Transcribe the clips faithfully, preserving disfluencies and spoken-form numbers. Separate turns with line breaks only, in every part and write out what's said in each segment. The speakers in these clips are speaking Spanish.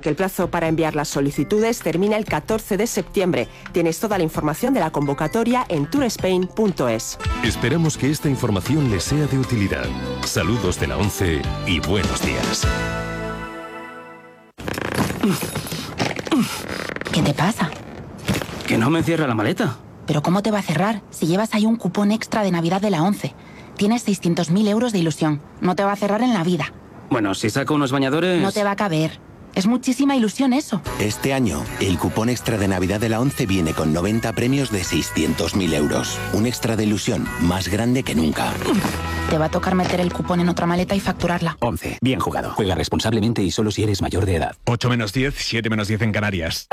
que el plazo para enviar las solicitudes termina el catorce de septiembre. Tienes toda la información de la convocatoria en tourspain punto es.
Esperamos que esta información les sea de utilidad. Saludos de la ONCE y buenos días.
¿Qué te pasa?
Que no me cierra la maleta.
¿Pero cómo te va a cerrar si llevas ahí un cupón extra de Navidad de la ONCE? Tienes seiscientos mil euros de ilusión. No te va a cerrar en la vida.
Bueno, si saco unos bañadores...
No te va a caber. Es muchísima ilusión eso.
Este año, el cupón extra de Navidad de la ONCE viene con noventa premios de seiscientos mil euros. Un extra de ilusión más grande que nunca.
Te va a tocar meter el cupón en otra maleta y facturarla.
ONCE. Bien jugado. Juega responsablemente y solo si eres mayor de edad.
ocho menos diez, siete menos diez en Canarias.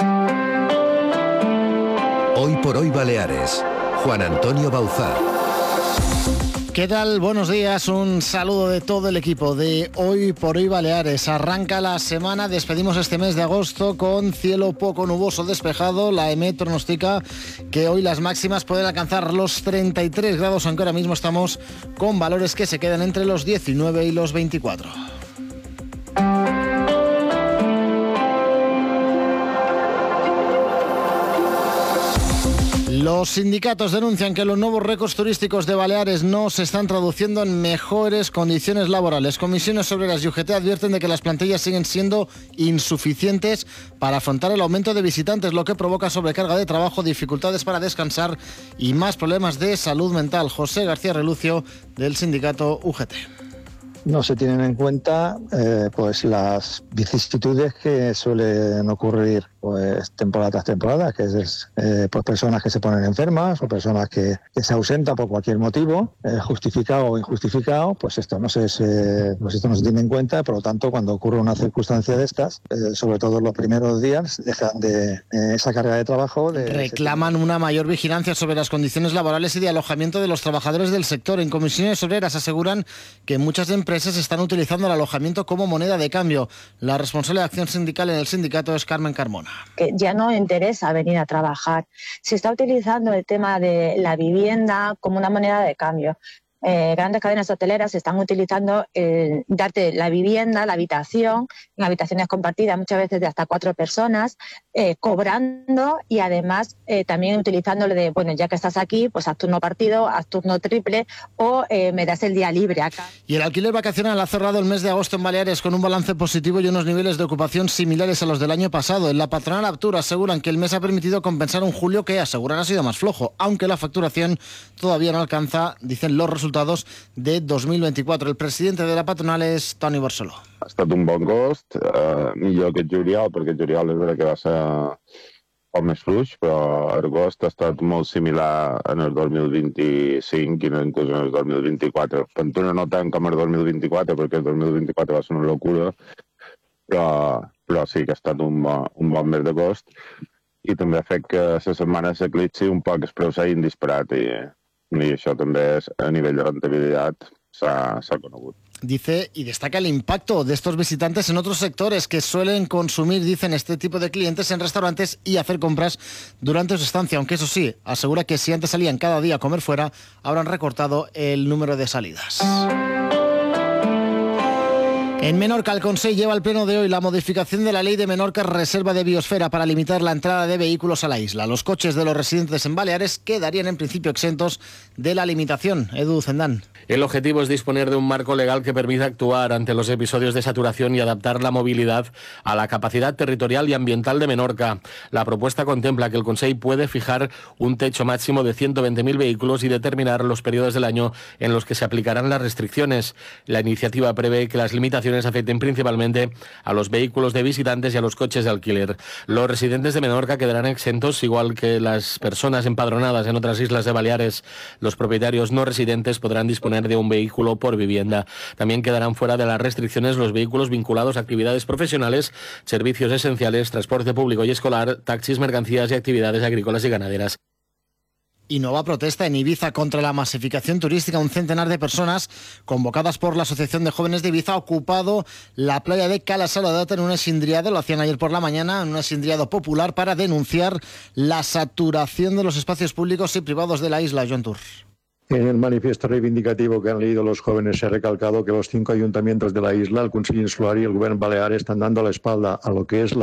Hoy por hoy Baleares. Juan Antonio Bauzá.
¿Qué tal? Buenos días, un saludo de todo el equipo de Hoy por Hoy Baleares. Arranca la semana, despedimos este mes de agosto con cielo poco nuboso despejado. La E M E pronostica que hoy las máximas pueden alcanzar los treinta y tres grados, aunque ahora mismo estamos con valores que se quedan entre los diecinueve y los veinticuatro. Los sindicatos denuncian que los nuevos récords turísticos de Baleares no se están traduciendo en mejores condiciones laborales. Comisiones Obreras y U G T advierten de que las plantillas siguen siendo insuficientes para afrontar el aumento de visitantes, lo que provoca sobrecarga de trabajo, dificultades para descansar y más problemas de salud mental. José García Relucio, del sindicato U G T.
No se tienen en cuenta eh, pues las vicisitudes que suelen ocurrir pues temporada tras temporada, que es eh, pues personas que se ponen enfermas o personas que, que se ausentan por cualquier motivo, eh, justificado o injustificado, pues esto no se, se pues esto no se tiene en cuenta. Por lo tanto, cuando ocurre una circunstancia de estas, eh, sobre todo en los primeros días, dejan de eh, esa carga de trabajo. De,
Reclaman una mayor vigilancia sobre las condiciones laborales y de alojamiento de los trabajadores del sector. En Comisiones Obreras aseguran que muchas empresas están utilizando el alojamiento como moneda de cambio. La responsable de acción sindical en el sindicato es Carmen Carmona.
Que ya no interesa venir a trabajar. Se está utilizando el tema de la vivienda como una moneda de cambio. Eh, grandes cadenas hoteleras están utilizando eh, darte la vivienda, la habitación, en habitaciones compartidas muchas veces de hasta cuatro personas, eh, cobrando y además eh, también utilizándolo de, bueno, ya que estás aquí, pues haz turno partido, haz turno triple o eh, me das el día libre acá.
Y el alquiler vacacional ha cerrado el mes de agosto en Baleares con un balance positivo y unos niveles de ocupación similares a los del año pasado. En la patronal Aptur aseguran que el mes ha permitido compensar un julio que aseguran ha sido más flojo, aunque la facturación todavía no alcanza, dicen, los resultados de dos mil veinticuatro. El presidente de la patronal és Toni Barceló.
Ha estat un bon agost, eh, millor que juliol, perquè juliol és veritat que va ser poc més fluix, però agost ha estat molt similar en el dos mil vint-i-cinc i no inclús en el dos mil vint-i-quatre. Pantuna no tant com el dos mil vint-i-quatre, perquè el dos mil vint-i-quatre va ser una locura, però, però sí que ha estat un bon, un bon mes d'agost i també ha fet que la setmana s'eclipsi un poc els preus s'hagin disparat i y eso también es, a nivel de rentabilidad se ha, se ha conocido.
Dice y destaca el impacto de estos visitantes en otros sectores que suelen consumir, dicen, este tipo de clientes en restaurantes y hacer compras durante su estancia, aunque eso sí, asegura que si antes salían cada día a comer fuera, habrán recortado el número de salidas. En Menorca, el Consell lleva al pleno de hoy la modificación de la ley de Menorca Reserva de Biosfera para limitar la entrada de vehículos a la isla. Los coches de los residentes en Baleares quedarían en principio exentos de la limitación. Edu Zendán.
El objetivo es disponer de un marco legal que permita actuar ante los episodios de saturación y adaptar la movilidad a la capacidad territorial y ambiental de Menorca. La propuesta contempla que el Consell puede fijar un techo máximo de ciento veinte mil vehículos y determinar los periodos del año en los que se aplicarán las restricciones. La iniciativa prevé que las limitaciones afecten principalmente a los vehículos de visitantes y a los coches de alquiler. Los residentes de Menorca quedarán exentos, igual que las personas empadronadas en otras islas de Baleares. Los propietarios no residentes podrán disponer de un vehículo por vivienda. También quedarán fuera de las restricciones los vehículos vinculados a actividades profesionales, servicios esenciales, transporte público y escolar, taxis, mercancías y actividades agrícolas y ganaderas.
Y nueva protesta en Ibiza contra la masificación turística. Un centenar de personas convocadas por la Asociación de Jóvenes de Ibiza ha ocupado la playa de Cala Saladat en un esindriado, lo hacían ayer por la mañana, en un esindriado popular para denunciar la saturación de los espacios públicos y privados de la isla. Joan Tur.
En el manifiesto reivindicativo que han leído los jóvenes se ha recalcado que los cinco ayuntamientos de la isla, el Consell Insular y el Gobierno Balear están dando la espalda a lo que es la